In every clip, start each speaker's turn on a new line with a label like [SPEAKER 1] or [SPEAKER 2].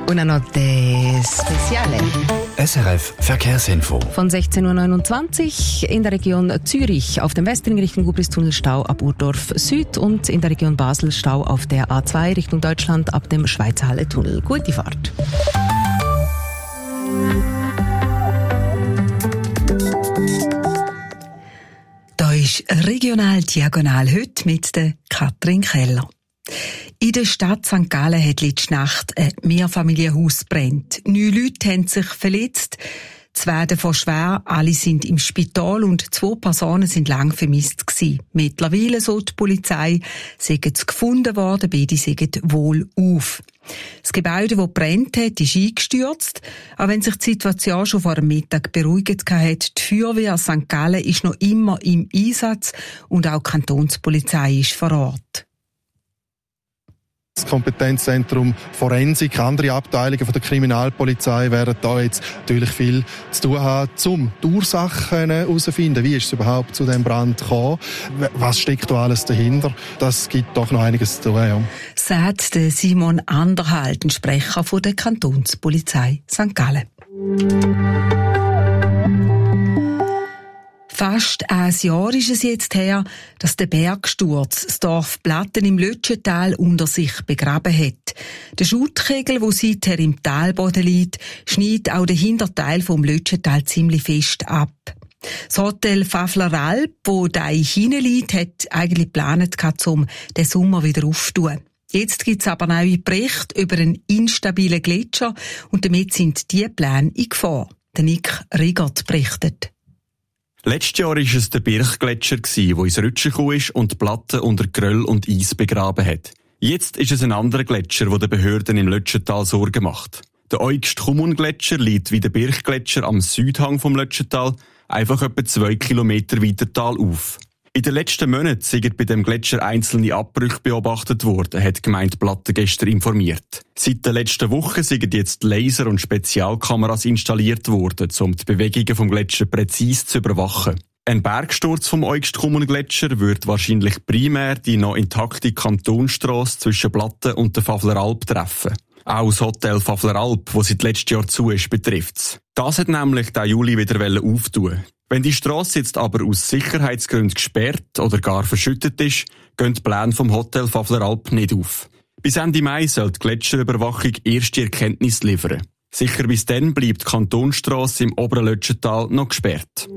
[SPEAKER 1] Una notte speciale.
[SPEAKER 2] SRF Verkehrsinfo.
[SPEAKER 1] Von 16.29 Uhr in der Region Zürich auf dem Westring Richtung Gubristunnel Stau ab Urdorf Süd und in der Region Basel Stau auf der A2 Richtung Deutschland ab dem Schweizer Halle-Tunnel. Gute Fahrt.
[SPEAKER 3] Da ist regional diagonal heute mit der Katrin Keller. In der Stadt St. Gallen hat letzte Nacht ein Mehrfamilienhaus gebrannt. 9 Leute haben sich verletzt, 2 davon schwer, alle sind im Spital und 2 Personen sind lang vermisst gewesen. Mittlerweile, so die Polizei, sind sie gefunden worden, beide sind wohl auf. Das Gebäude, das gebrannt hat, ist eingestürzt. Auch wenn sich die Situation schon vor dem Mittag beruhigt hat, die Feuerwehr St. Gallen ist noch immer im Einsatz und auch die Kantonspolizei ist vor Ort.
[SPEAKER 4] Das Kompetenzzentrum Forensik, andere Abteilungen von der Kriminalpolizei werden da jetzt natürlich viel zu tun haben, um die Ursachen herauszufinden. Wie ist es überhaupt zu diesem Brand gekommen? Was steckt da alles dahinter? Das gibt doch noch einiges zu tun. Ja.
[SPEAKER 3] Sagt Simon Anderhalt, ein Sprecher von der Kantonspolizei St. Gallen. Fast ein Jahr ist es jetzt her, dass der Bergsturz das Dorf Platten im Lötschental unter sich begraben hat. Der Schuttkegel, der seither im Talboden liegt, schneidet auch den Hinterteil vom Lötschental ziemlich fest ab. Das Hotel Pfäffleralp, wo da hineinliegt, hat eigentlich geplant, um den Sommer wieder aufzutun. Jetzt gibt es aber neue Berichte über einen instabilen Gletscher und damit sind diese Pläne in Gefahr. Der Nick Rigert berichtet.
[SPEAKER 5] Letztes Jahr war es der Birchgletscher, der ins Rutschen gekommen ist und die Platten unter Geröll und Eis begraben hat. Jetzt ist es ein anderer Gletscher, der den Behörden im Lötschental Sorgen macht. Der Eugst-Kumun-Gletscher liegt wie der Birchgletscher am Südhang vom Lötschental, einfach etwa 2 Kilometer weiter talauf. In den letzten Monaten sind bei dem Gletscher einzelne Abbrüche beobachtet worden, hat die Gemeinde Platten gestern informiert. Seit der letzten Woche sind jetzt Laser- und Spezialkameras installiert worden, um die Bewegungen vom Gletscher präzise zu überwachen. Ein Bergsturz vom Eugst-Kumun-Gletscher wird wahrscheinlich primär die noch intakte Kantonstrasse zwischen Platten und der Pfäffleralp treffen. Auch das Hotel Pfäffleralp, das seit letztem Jahr zu ist, betrifft's. Das hat nämlich den Juli wieder auftun. Wenn die Strasse jetzt aber aus Sicherheitsgründen gesperrt oder gar verschüttet ist, gehen die Pläne vom Hotel Pfäffleralp nicht auf. Bis Ende Mai soll die Gletscherüberwachung erste Erkenntnisse liefern. Sicher bis dann bleibt die Kantonsstrasse im oberen Lötschental noch gesperrt.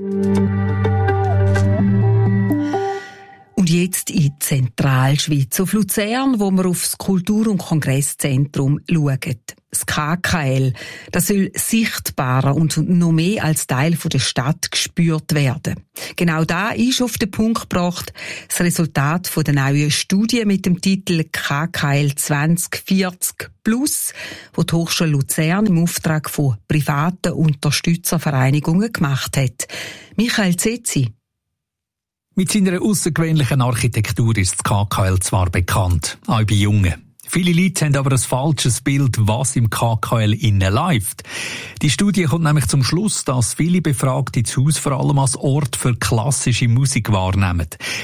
[SPEAKER 3] Und jetzt in die Zentralschweiz, auf Luzern, wo wir auf das Kultur- und Kongresszentrum schauen. Das KKL, das soll sichtbarer und noch mehr als Teil der Stadt gespürt werden. Genau da ist auf den Punkt gebracht das Resultat von der neuen Studie mit dem Titel KKL 2040 Plus, die die Hochschule Luzern im Auftrag von privaten Unterstützervereinigungen gemacht hat. Michael Zetzi.
[SPEAKER 6] Mit seiner außergewöhnlichen Architektur ist das KKL zwar bekannt, auch bei Jungen. Viele Leute haben aber ein falsches Bild, was im KKL innen läuft. Die Studie kommt nämlich zum Schluss, dass viele Befragte das Haus vor allem als Ort für klassische Musik wahrnehmen.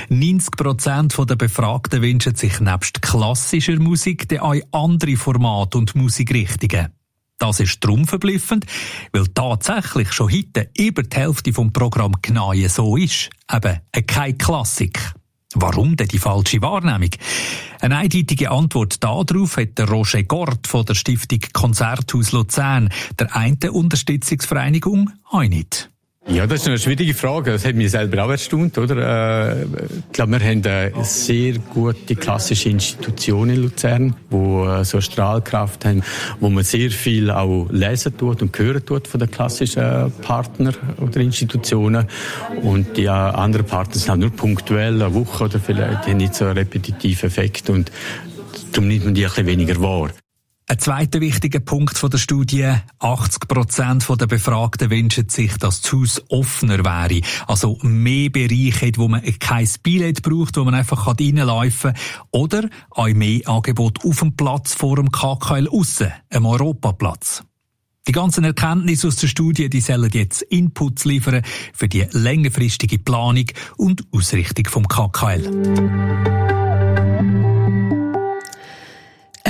[SPEAKER 6] 90% der Befragten wünschen sich nebst klassischer Musik dann auch andere Formate und Musikrichtungen. Das ist darum verblüffend, weil tatsächlich schon heute über die Hälfte vom Programm genau so ist. Eben keine Klassik. Warum denn die falsche Wahrnehmung? Eine eindeutige Antwort darauf hat der Roger Gort von der Stiftung Konzerthaus Luzern, der einen Unterstützungsvereinigung, auch nicht.
[SPEAKER 7] Ja, das ist eine schwierige Frage. Das hat mich selber auch erstaunt, oder? Ich glaube, wir haben eine sehr gute klassische Institution in Luzern, die so Strahlkraft haben, wo man sehr viel auch lesen tut und hören tut von den klassischen Partnern oder Institutionen. Und die anderen Partner sind auch nur punktuell, eine Woche oder vielleicht, die haben nicht so einen repetitiven Effekt und darum nimmt man die ein bisschen weniger wahr.
[SPEAKER 6] Ein zweiter wichtiger Punkt von der Studie: 80% der Befragten wünschen sich, dass das Haus offener wäre. Also mehr Bereiche hat, wo man kein Billett braucht, wo man einfach reinlaufen kann. Oder auch mehr Angebot auf dem Platz vor dem KKL aussen, am Europaplatz. Die ganzen Erkenntnisse aus der Studie, die sollen jetzt Inputs liefern für die längerfristige Planung und Ausrichtung vom KKL.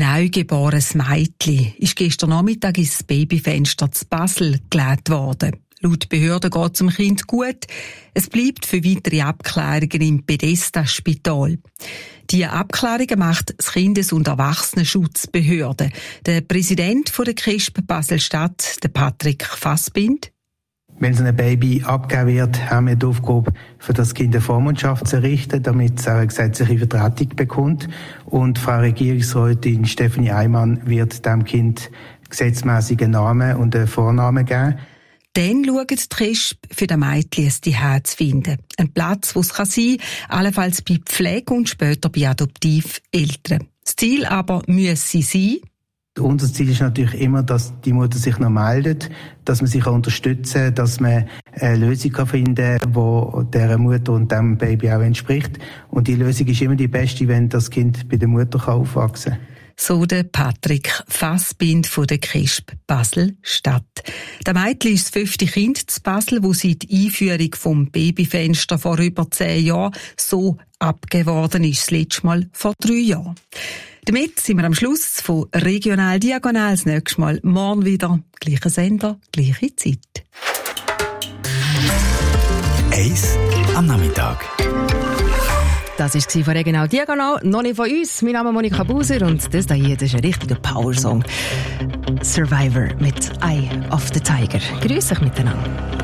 [SPEAKER 3] neugeborenes Mädchen ist gestern Nachmittag ins Babyfenster zu Basel gelegt worden. Laut Behörden geht es dem Kind gut. Es bleibt für weitere Abklärungen im Bethesda-Spital. Diese Abklärungen macht das Kindes- und Erwachsenenschutzbehörde. Der Präsident der KISP Basel-Stadt, der Patrick Fassbind.
[SPEAKER 8] Wenn so ein Baby abgegeben wird, haben wir die Aufgabe, für das Kind eine Vormundschaft zu errichten, damit es auch eine gesetzliche Vertretung bekommt. Und Frau Regierungsrätin Stefanie Eimann wird dem Kind gesetzmäßigen Namen und einen Vornamen geben.
[SPEAKER 3] Dann schaut die KISP für das Mädchen ein Zuhause zu finden. Ein Platz, wo es sein kann, allenfalls bei Pflege und später bei Adoptiveltern. Das Ziel aber müsse sein,
[SPEAKER 8] unser Ziel ist natürlich immer, dass die Mutter sich noch meldet, dass man sich unterstützen kann, dass man eine Lösung finden kann, die der Mutter und dem Baby auch entspricht. Und die Lösung ist immer die beste, wenn das Kind bei der Mutter aufwachsen kann.
[SPEAKER 3] So der Patrick Fassbind von der KISP Basel-Stadt. Der Mädchen ist das 5. Kind zu Basel, das seit Einführung vom Babyfenster vor über 10 Jahren so abgegeben worden ist, das letzte Mal vor 3 Jahren. Damit sind wir am Schluss von Regional Diagonal. Das nächste Mal morgen wieder. Gleicher Sender, gleiche Zeit.
[SPEAKER 2] Eis am Nachmittag.
[SPEAKER 1] Das war von Regional Diagonal. Noch nicht von uns. Mein Name ist Monika Buser und das hier ist ein richtiger Powersong. Survivor mit Eye of the Tiger. Grüß euch miteinander.